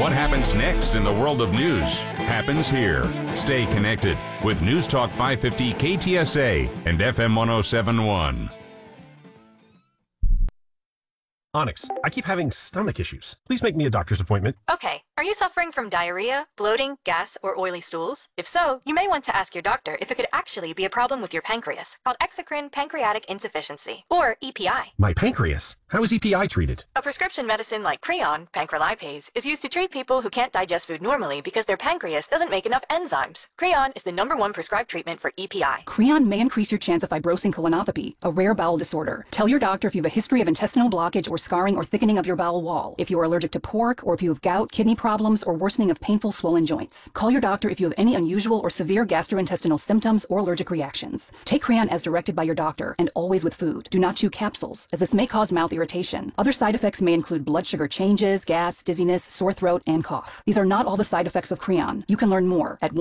What happens next in the world of news happens here. Stay connected with News Talk 550 KTSA and FM 1071. Onyx, I keep having stomach issues. Please make me a doctor's appointment. Okay, are you suffering from diarrhea, bloating, gas, or oily stools? If so, you may want to ask your doctor if it could actually be a problem with your pancreas, called exocrine pancreatic insufficiency, or EPI. My pancreas? How is EPI treated? A prescription medicine like Creon, pancrelipase, is used to treat people who can't digest food normally because their pancreas doesn't make enough enzymes. Creon is the #1 prescribed treatment for EPI. Creon may increase your chance of fibrosing colonopathy, a rare bowel disorder. Tell your doctor if you have a history of intestinal blockage or scarring or thickening of your bowel wall, if you are allergic to pork, or if you have gout, kidney problems, or worsening of painful swollen joints. Call your doctor if you have any unusual or severe gastrointestinal symptoms or allergic reactions. Take Creon as directed by your doctor, and always with food. Do not chew capsules, as this may cause mouth irritation. Other side effects may include blood sugar changes, gas, dizziness, sore throat, and cough. These are not all the side effects of Creon. You can learn more at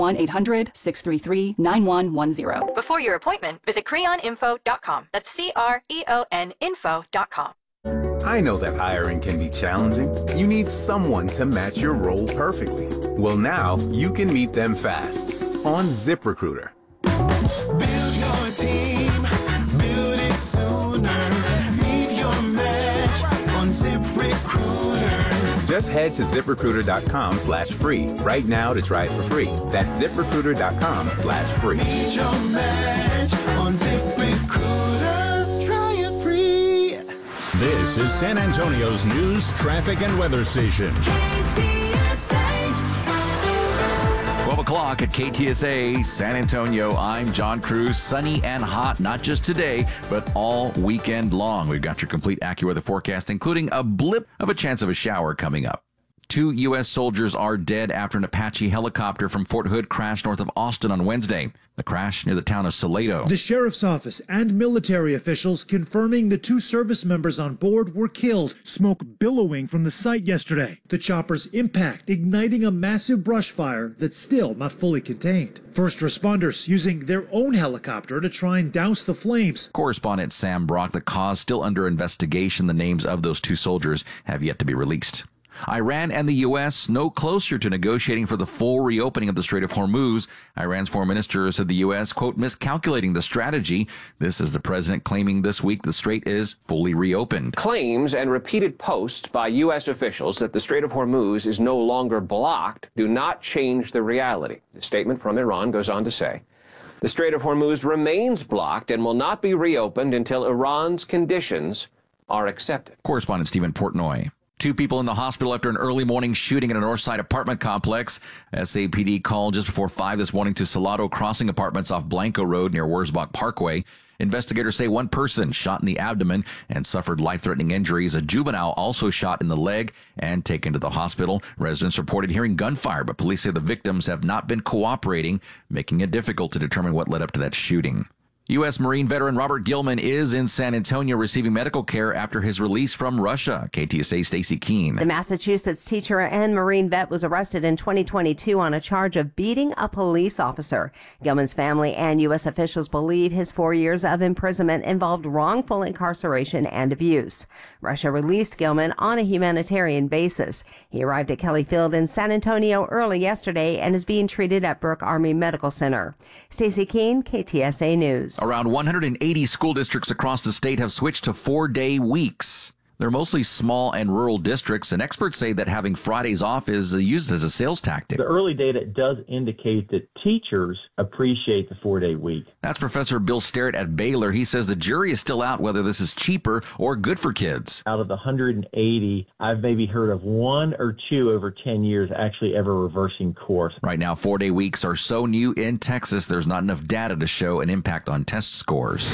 1-800-633-9110. Before your appointment, visit creoninfo.com. That's CREON info.com. I know that hiring can be challenging. You need someone to match your role perfectly. Well, now you can meet them fast on ZipRecruiter. Build your team, build it sooner. Meet your match on ZipRecruiter. Just head to ZipRecruiter.com/free right now to try it for free. That's ZipRecruiter.com/free. Meet your match on ZipRecruiter. Try it free. This is San Antonio's news, traffic, and weather station. KTSA. 12 o'clock at KTSA San Antonio. I'm John Cruz. Sunny and hot, not just today, but all weekend long. We've got your complete AccuWeather forecast, including a blip of a chance of a shower coming up. 2 U.S. soldiers are dead after an Apache helicopter from Fort Hood crashed north of Austin on Wednesday. The crash near the town of Salado. The sheriff's office and military officials confirming the 2 service members on board were killed. Smoke billowing from the site yesterday. The chopper's impact igniting a massive brush fire that's still not fully contained. First responders using their own helicopter to try and douse the flames. Correspondent Sam Brock, the cause still under investigation. The names of those 2 soldiers have yet to be released. Iran and the U.S. no closer to negotiating for the full reopening of the Strait of Hormuz. Iran's foreign minister said the U.S., quote, miscalculating the strategy. This is the president claiming this week the strait is fully reopened. Claims and repeated posts by U.S. officials that the Strait of Hormuz is no longer blocked do not change the reality. The statement from Iran goes on to say, the Strait of Hormuz remains blocked and will not be reopened until Iran's conditions are accepted. Correspondent Stephen Portnoy. 2 people in the hospital after an early morning shooting at a Northside apartment complex. SAPD called just before 5 this morning to Salado Crossing Apartments off Blanco Road near Wurzbach Parkway. Investigators say 1 person shot in the abdomen and suffered life-threatening injuries. A juvenile also shot in the leg and taken to the hospital. Residents reported hearing gunfire, but police say the victims have not been cooperating, making it difficult to determine what led up to that shooting. U.S. Marine veteran Robert Gilman is in San Antonio receiving medical care after his release from Russia. KTSA Stacy Keene. The Massachusetts teacher and Marine vet was arrested in 2022 on a charge of beating a police officer. Gilman's family and U.S. officials believe his 4 years of imprisonment involved wrongful incarceration and abuse. Russia released Gilman on a humanitarian basis. He arrived at Kelly Field in San Antonio early yesterday and is being treated at Brooke Army Medical Center. Stacy Keene, KTSA News. Around 180 school districts across the state have switched to 4-day weeks. They're mostly small and rural districts, and experts say that having Fridays off is used as a sales tactic. The early data does indicate that teachers appreciate the 4-day week. That's Professor Bill Sterrett at Baylor. He says the jury is still out whether this is cheaper or good for kids. Out of the 180, I've maybe heard of 1 or 2 over 10 years actually ever reversing course. Right now, 4-day weeks are so new in Texas, there's not enough data to show an impact on test scores.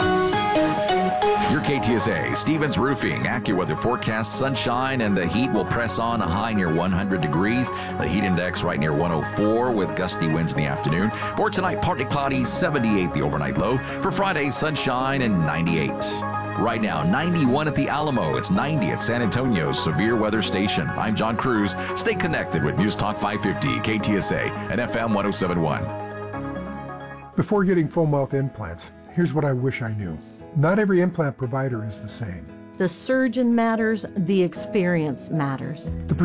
Your KTSA, Stevens Roofing, AccuWeather forecast, sunshine, and the heat will press on, a high near 100 degrees. The heat index right near 104 with gusty winds in the afternoon. For tonight, partly cloudy, 78 the overnight low. For Friday, sunshine and 98. Right now, 91 at the Alamo. It's 90 at San Antonio's severe weather station. I'm John Cruz. Stay connected with News Talk 550, KTSA, and FM 1071. Before getting full mouth implants, here's what I wish I knew. Not every implant provider is the same. The surgeon matters, the experience matters. The